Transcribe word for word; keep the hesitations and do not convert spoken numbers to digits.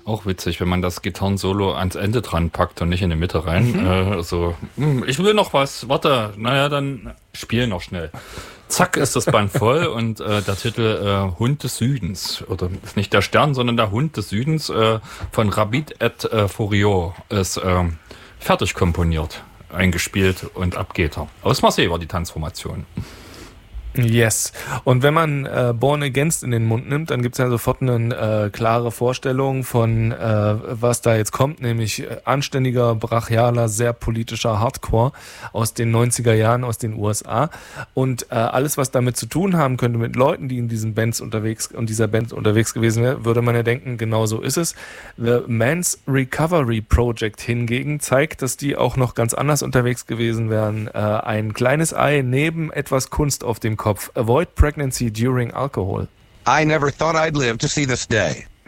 Auch witzig, wenn man das Gitarrensolo ans Ende dran packt und nicht in die Mitte rein. Mhm. Äh, so, hm, ich will noch was, warte, naja, dann spiel noch schnell. Zack, ist das Band voll und äh, der Titel äh, Hund des Südens, oder ist nicht der Stern, sondern der Hund des Südens äh, von Rabid et äh, Furieux ist äh, fertig komponiert, eingespielt und ab geht er. Aus Marseille war die Tanzformation. Yes. Und wenn man äh, Born Against in den Mund nimmt, dann gibt's ja sofort eine äh, klare Vorstellung von, äh, was da jetzt kommt, nämlich äh, anständiger, brachialer, sehr politischer Hardcore aus den neunziger Jahren aus den U S A. Und äh, alles, was damit zu tun haben könnte mit Leuten, die in diesen Bands unterwegs und dieser Band unterwegs gewesen wären, würde man ja denken, genau so ist es. The Men's Recovery Project hingegen zeigt, dass die auch noch ganz anders unterwegs gewesen wären. Äh, ein kleines Ei neben etwas Kunst auf dem Kopf. Avoid pregnancy during alcohol. I never thought I'd live to see this day.